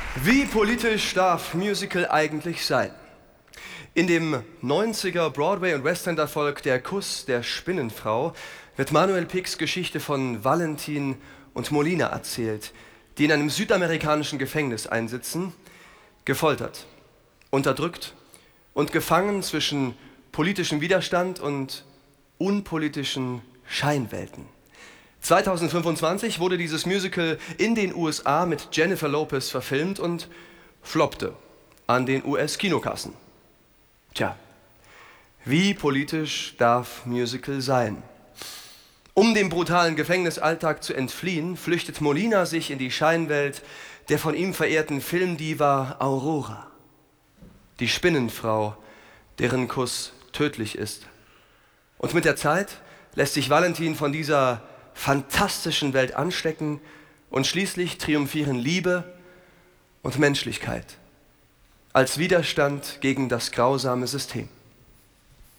Wie politisch darf Musical eigentlich sein? In dem 90er Broadway- und Westend-Erfolg Der Kuss der Spinnenfrau wird Manuel Pics Geschichte von Valentin und Molina erzählt, die in einem südamerikanischen Gefängnis einsitzen, gefoltert, unterdrückt und gefangen zwischen politischem Widerstand und unpolitischen Scheinwelten. 2025 wurde dieses Musical in den USA mit Jennifer Lopez verfilmt und floppte an den US-Kinokassen. Tja, wie politisch darf Musical sein? Um dem brutalen Gefängnisalltag zu entfliehen, flüchtet Molina sich in die Scheinwelt der von ihm verehrten Filmdiva Aurora, die Spinnenfrau, deren Kuss tödlich ist. Und mit der Zeit lässt sich Valentin von dieser fantastischen Welt anstecken und schließlich triumphieren Liebe und Menschlichkeit als Widerstand gegen das grausame System.